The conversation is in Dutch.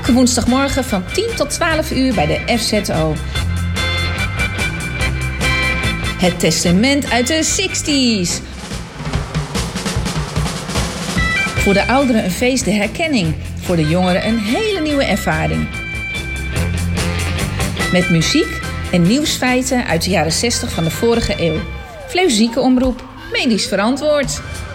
Elke woensdagmorgen van 10 tot 12 uur bij de FZO. Het testament uit de 60s. Voor de ouderen een feest de herkenning. Voor de jongeren een hele nieuwe ervaring. Met muziek en nieuwsfeiten uit de jaren 60 van de vorige eeuw. Fleuzieke omroep, medisch verantwoord.